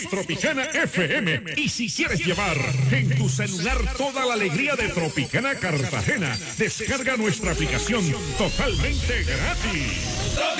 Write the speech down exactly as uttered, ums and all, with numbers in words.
somos Tropicana F M. Y si quieres llevar en tu celular toda la alegría de Tropicana Cartagena, descarga nuestra aplicación totalmente gratis.